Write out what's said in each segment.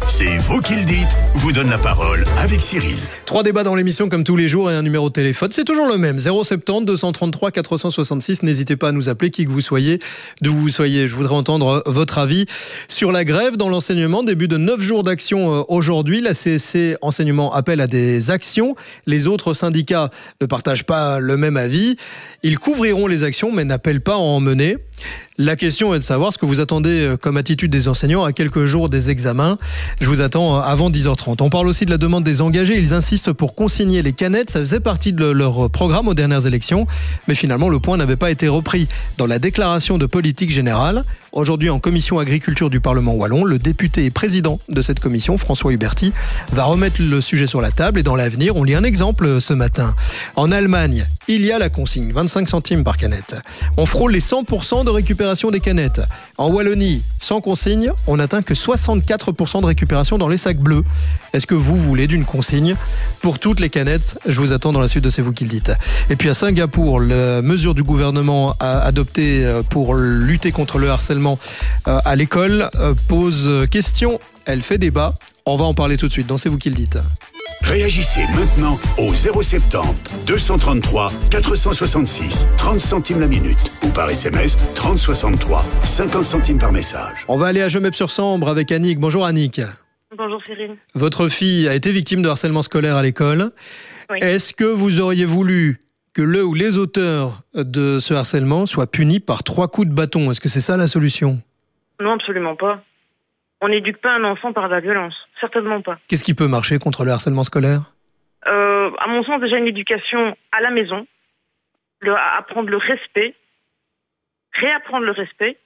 C'est vous qui le dites, vous donne la parole avec Cyril. 3 débats dans l'émission comme tous les jours et un numéro de téléphone. C'est toujours le même, 070 233 466. N'hésitez pas à nous appeler, qui que vous soyez, d'où vous soyez. Je voudrais entendre votre avis sur la grève dans l'enseignement. Début de 9 jours d'action aujourd'hui. La CSC Enseignement appelle à des actions. Les autres syndicats ne partagent pas le même avis. Ils couvriront les actions mais n'appellent pas à en mener. La question est de savoir ce que vous attendez comme attitude des enseignants à quelques jours des examens. Je vous attends avant 10h30. On parle aussi de la demande des engagés. Ils insistent pour consigner les canettes. Ça faisait partie de leur programme aux dernières élections. Mais finalement, le point n'avait pas été repris dans la déclaration de politique générale. Aujourd'hui, en commission agriculture du Parlement wallon, le député et président de cette commission, François Huberty, va remettre le sujet sur la table. Et dans l'avenir, on lit un exemple ce matin. En Allemagne, il y a la consigne, 25 centimes par canette. On frôle les 100% de récupération des canettes. En Wallonie, sans consigne, on n'atteint que 64% de récupération dans les sacs bleus. Est-ce que vous voulez d'une consigne pour toutes les canettes? Je vous attends dans la suite de C'est vous qui le dites. Et puis à Singapour, la mesure du gouvernement adoptée pour lutter contre le harcèlement à l'école pose question. Elle fait débat. On va en parler tout de suite dans C'est vous qui le dites. Réagissez maintenant au 070 233 466 30 centimes la minute ou par SMS 3063 50 centimes par message. On va aller à Gemep-sur-Sambre avec Annick. Bonjour Annick. Bonjour Cyril. Votre fille a été victime de harcèlement scolaire à l'école. Oui. Est-ce que vous auriez voulu que le ou les auteurs de ce harcèlement soient punis par 3 coups de bâton? Est-ce que c'est ça la solution? Non, absolument pas. On n'éduque pas un enfant par la violence. Certainement pas. Qu'est-ce qui peut marcher contre le harcèlement scolaire? À mon sens, déjà une éducation à la maison. Apprendre le respect. Réapprendre le respect.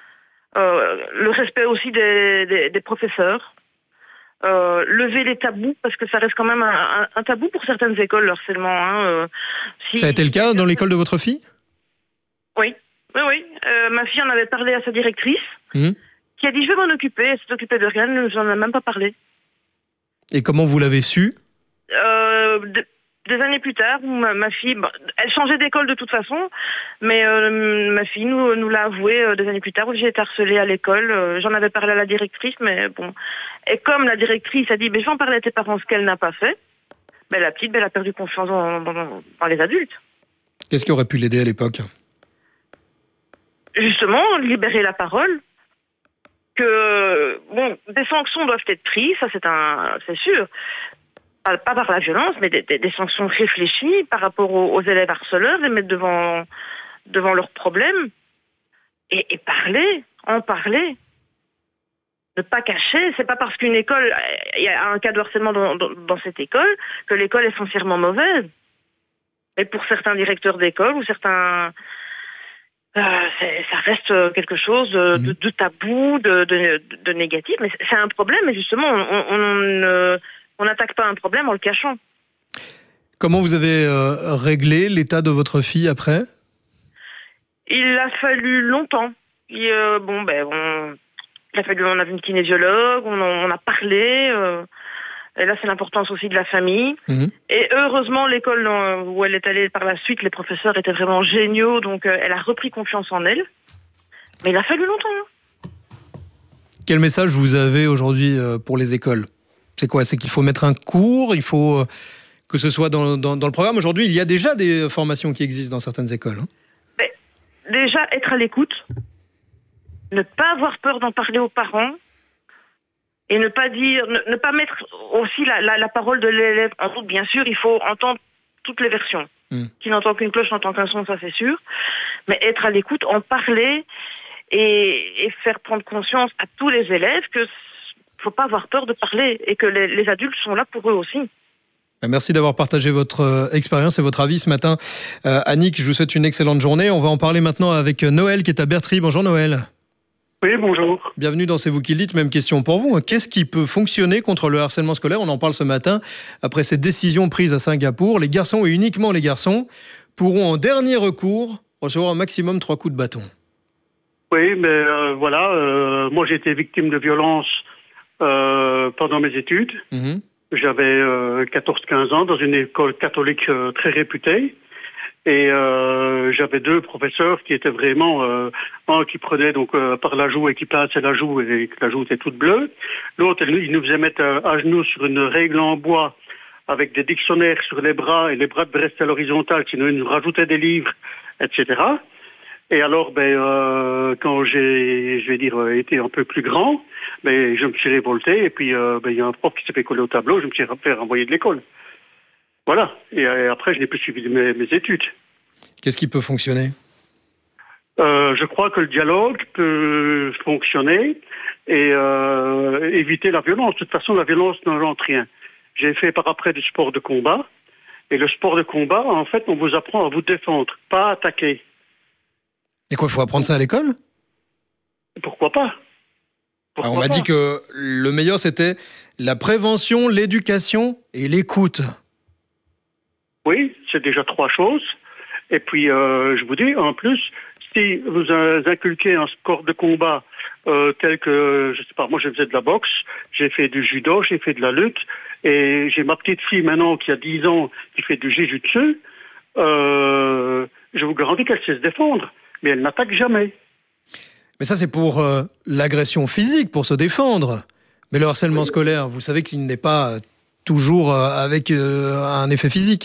Le respect aussi des professeurs. Lever les tabous, parce que ça reste quand même un tabou pour certaines écoles, le harcèlement. Ça a été le cas dans l'école de votre fille? Oui. Ma fille en avait parlé à sa directrice, qui a dit « je vais m'en occuper ». Elle s'est occupée de rien, elle ne nous en a même pas parlé. Et comment vous l'avez su? Des années plus tard, où ma fille, elle changeait d'école de toute façon, mais ma fille nous l'a avoué des années plus tard, où j'ai été harcelée à l'école. J'en avais parlé à la directrice, mais bon. Et comme la directrice a dit, je vais en parler à tes parents, ce qu'elle n'a pas fait, la petite, elle a perdu confiance dans les adultes. Qu'est-ce qui aurait pu l'aider à l'époque? Justement, libérer la parole. Des sanctions doivent être prises, ça c'est sûr. Pas par la violence, mais des sanctions réfléchies par rapport aux élèves harceleurs, les mettre devant leurs problèmes et en parler. Ne pas cacher, c'est pas parce qu'une école, il y a un cas de harcèlement dans cette école, que l'école est foncièrement mauvaise. Mais pour certains directeurs d'école ou certains... ça reste quelque chose de tabou, de négatif, mais c'est un problème, et justement, on n'attaque pas un problème en le cachant. Comment vous avez réglé l'état de votre fille après? Il a fallu longtemps. On a vu une kinésiologue, on a parlé, et là c'est l'importance aussi de la famille. Et heureusement, l'école où elle est allée par la suite, les professeurs étaient vraiment géniaux, donc elle a repris confiance en elle. Mais il a fallu longtemps. Quel message vous avez aujourd'hui pour les écoles? C'est quoi? C'est qu'il faut mettre un cours, il faut que ce soit dans le programme. Aujourd'hui, il y a déjà des formations qui existent dans certaines écoles. Déjà, être à l'écoute, ne pas avoir peur d'en parler aux parents, et ne pas mettre aussi la parole de l'élève en doute. Bien sûr, il faut entendre toutes les versions. Qui n'entend qu'une cloche n'entend qu'un son, ça c'est sûr. Mais être à l'écoute, en parler et faire prendre conscience à tous les élèves que faut pas avoir peur de parler et que les adultes sont là pour eux aussi. Merci d'avoir partagé votre expérience et votre avis ce matin. Annick, je vous souhaite une excellente journée. On va en parler maintenant avec Noël qui est à Bertry. Bonjour Noël. Oui, bonjour. Bienvenue dans C'est vous qui le dites. Même question pour vous. Qu'est-ce qui peut fonctionner contre le harcèlement scolaire? On en parle ce matin. Après cette décision prise à Singapour, les garçons et uniquement les garçons pourront en dernier recours recevoir un maximum 3 coups de bâton. Oui, mais moi j'ai été victime de violences pendant mes études. J'avais 14-15 ans dans une école catholique très réputée. Et j'avais 2 professeurs qui étaient vraiment un qui prenait donc par la joue et qui pinçait la joue et que la joue était toute bleue. L'autre, il nous faisait mettre à genoux sur une règle en bois avec des dictionnaires sur les bras et les bras devaient rester à l'horizontale, sinon il nous rajoutait des livres, etc. Et alors, quand j'ai, été un peu plus grand, je me suis révolté et puis il y a un prof qui s'est fait coller au tableau, je me suis fait renvoyer de l'école. Voilà. Et après, je n'ai plus suivi mes études. Qu'est-ce qui peut fonctionner ? Je crois que le dialogue peut fonctionner et éviter la violence. De toute façon, la violence n'engendre rien. J'ai fait par après du sport de combat. Et le sport de combat, en fait, on vous apprend à vous défendre, pas à attaquer. Et quoi, il faut apprendre ça à l'école ? Pourquoi pas ? Alors, on m'a dit que le meilleur, c'était la prévention, l'éducation et l'écoute. Oui, c'est déjà 3 choses. Et puis, je vous dis, en plus, si vous inculquez un sport de combat tel que, je sais pas, moi je faisais de la boxe, j'ai fait du judo, j'ai fait de la lutte, et j'ai ma petite fille maintenant qui a 10 ans qui fait du jiu-jitsu, je vous garantis qu'elle sait se défendre, mais elle n'attaque jamais. Mais ça c'est pour l'agression physique, pour se défendre. Mais le harcèlement scolaire, vous savez qu'il n'est pas toujours avec un effet physique.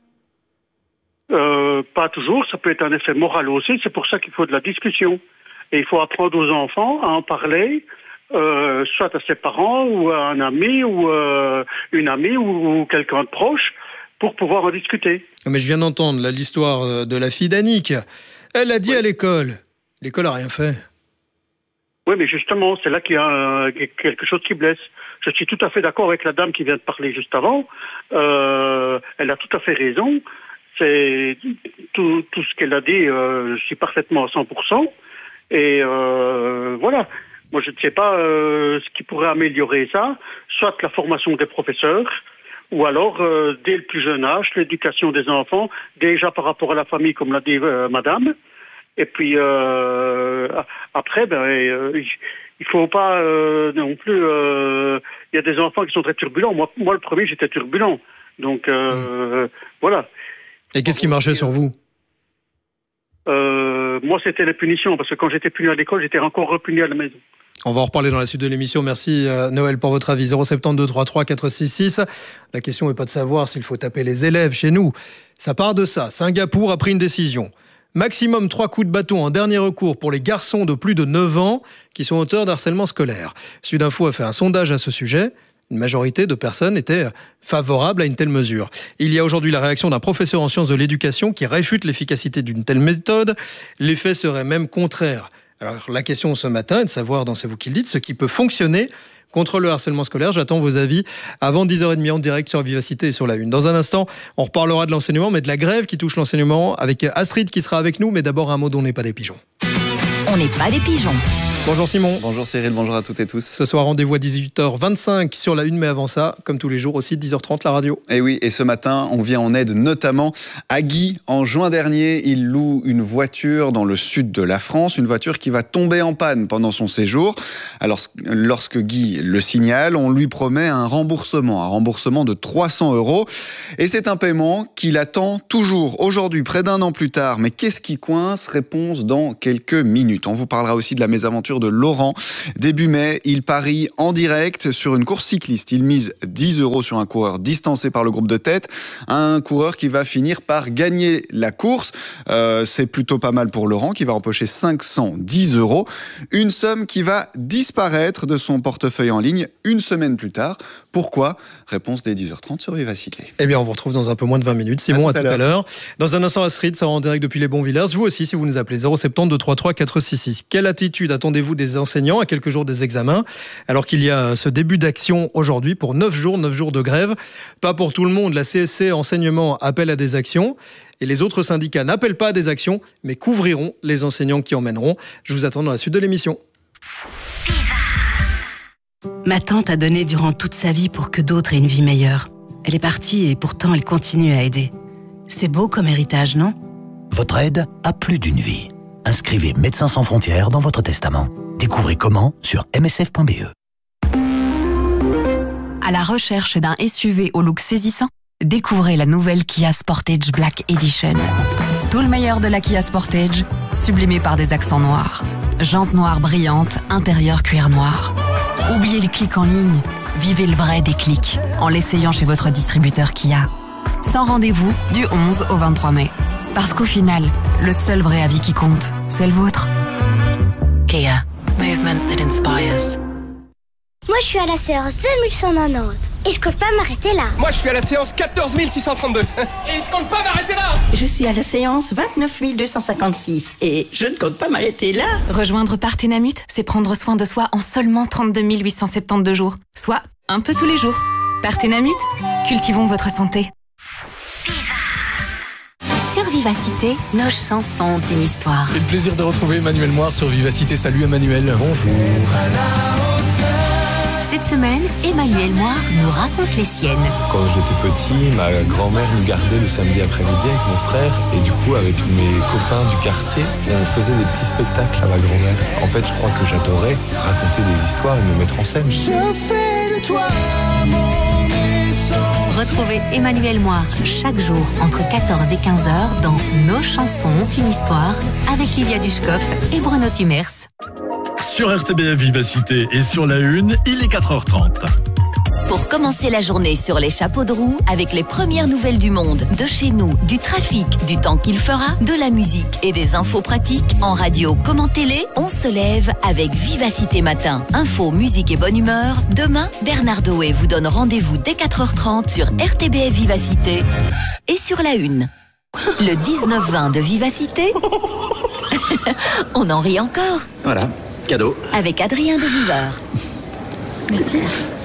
Pas toujours, ça peut être un effet moral aussi, c'est pour ça qu'il faut de la discussion. Et il faut apprendre aux enfants à en parler, soit à ses parents, ou à un ami, ou une amie, ou quelqu'un de proche, pour pouvoir en discuter. Mais je viens d'entendre là, l'histoire de la fille d'Annick. Elle a dit à l'école. L'école n'a rien fait. Oui, mais justement, c'est là qu'il y a quelque chose qui blesse. Je suis tout à fait d'accord avec la dame qui vient de parler juste avant. Elle a tout à fait raison. C'est tout ce qu'elle a dit, je suis parfaitement à 100%. Et voilà. Moi, je ne sais pas ce qui pourrait améliorer ça. Soit la formation des professeurs, ou alors, dès le plus jeune âge, l'éducation des enfants, déjà par rapport à la famille, comme l'a dit madame. Et puis, après, il faut pas non plus... Il y a des enfants qui sont très turbulents. Moi le premier, j'étais turbulent. Donc, voilà. Et qu'est-ce qui marchait sur vous ? Moi, c'était les punitions, parce que quand j'étais puni à l'école, j'étais encore repuni à la maison. On va en reparler dans la suite de l'émission. Merci Noël pour votre avis. 072 33 466. La question n'est pas de savoir s'il faut taper les élèves chez nous. Ça part de ça. Singapour a pris une décision. Maximum 3 coups de bâton en dernier recours pour les garçons de plus de 9 ans qui sont auteurs d'harcèlement scolaire. Sudinfo a fait un sondage à ce sujet. Une majorité de personnes étaient favorables à une telle mesure. Il y a aujourd'hui la réaction d'un professeur en sciences de l'éducation qui réfute l'efficacité d'une telle méthode. L'effet serait même contraire. Alors la question ce matin est de savoir, dans C'est vous qui le dites, ce qui peut fonctionner contre le harcèlement scolaire. J'attends vos avis avant 10h30 en direct sur Vivacité et sur la Une. Dans un instant, on reparlera de l'enseignement, mais de la grève qui touche l'enseignement avec Astrid qui sera avec nous. Mais d'abord un mot dont on n'est pas des pigeons. On n'est pas des pigeons. Bonjour Simon. Bonjour Cyril, bonjour à toutes et tous. Ce soir, rendez-vous à 18h25 sur la Une, mais avant ça, comme tous les jours aussi, 10h30 la radio. Et oui, et ce matin, on vient en aide notamment à Guy. En juin dernier, il loue une voiture dans le sud de la France, une voiture qui va tomber en panne pendant son séjour. Alors, lorsque Guy le signale, on lui promet un remboursement de 300 €. Et c'est un paiement qu'il attend toujours. Aujourd'hui, près d'un an plus tard, mais qu'est-ce qui coince ? Réponse dans quelques minutes. On vous parlera aussi de la mésaventure de Laurent. Début mai, il parie en direct sur une course cycliste. Il mise 10 € sur un coureur distancé par le groupe de tête. Un coureur qui va finir par gagner la course. C'est plutôt pas mal pour Laurent qui va empocher 510 €. Une somme qui va disparaître de son portefeuille en ligne une semaine plus tard. Pourquoi ? Réponse dès 10h30 sur Vivacité. Eh bien, on vous retrouve dans un peu moins de 20 minutes. Simon, à tout à l'heure. Dans un instant, Astrid sera en direct depuis les Bons-Villers. Vous aussi, si vous nous appelez 072 33 466. Quelle attitude attendez-vous des enseignants à quelques jours des examens, alors qu'il y a ce début d'action aujourd'hui pour 9 jours de grève. Pas pour tout le monde. La CSC Enseignement appelle à des actions. Et les autres syndicats n'appellent pas à des actions, mais couvriront les enseignants qui emmèneront. Je vous attends dans la suite de l'émission. Ma tante a donné durant toute sa vie pour que d'autres aient une vie meilleure. Elle est partie et pourtant elle continue à aider. C'est beau comme héritage, non ? Votre aide a plus d'une vie. Inscrivez Médecins sans frontières dans votre testament. Découvrez comment sur msf.be. À la recherche d'un SUV au look saisissant ? Découvrez la nouvelle Kia Sportage Black Edition. Tout le meilleur de la Kia Sportage, sublimé par des accents noirs. Jantes noires brillantes, intérieur cuir noir. Oubliez les clics en ligne. Vivez le vrai déclic en l'essayant chez votre distributeur Kia. Sans rendez-vous du 11 au 23 mai. Parce qu'au final, le seul vrai avis qui compte, c'est le vôtre. Kia. Movement that inspires. Moi, je suis à la séance 2190 et je compte pas m'arrêter là. Moi, je suis à la séance 14632 et je compte pas m'arrêter là. Je suis à la séance 29256 et je ne compte pas m'arrêter là. Rejoindre Partenamut, c'est prendre soin de soi en seulement 32 872 jours, soit un peu tous les jours. Partenamut, cultivons votre santé. Sur Vivacité, nos chansons ont une histoire. C'est le plaisir de retrouver Emmanuel Moir sur Vivacité. Salut Emmanuel. Bonjour. Cette semaine, Emmanuel Moir nous raconte les siennes. Quand j'étais petit, ma grand-mère nous gardait le samedi après-midi avec mon frère et du coup avec mes copains du quartier, on faisait des petits spectacles à ma grand-mère. En fait, je crois que j'adorais raconter des histoires et me mettre en scène. Je fais de toi mon essence. Retrouvez Emmanuel Moir chaque jour entre 14 et 15h dans Nos chansons ont une histoire avec Lydia Duschkoff et Bruno Tumers. Sur RTBF Vivacité et sur la Une, il est 4h30. Pour commencer la journée sur les chapeaux de roue avec les premières nouvelles du monde, de chez nous, du trafic, du temps qu'il fera, de la musique et des infos pratiques, en radio comme en télé, on se lève avec Vivacité Matin. Info, musique et bonne humeur. Demain, Bernard Doé vous donne rendez-vous dès 4h30 sur RTBF Vivacité et sur la Une. Le 19-20 de Vivacité, on en rit encore. Voilà. Cadeau. Avec Adrien de Viveur. Merci.